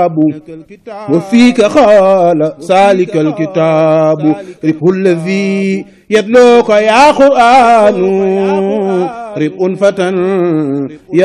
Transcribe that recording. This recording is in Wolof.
وفيك خال سالك الكتاب ربه الذي يدلوك يا قرآن ربء فتى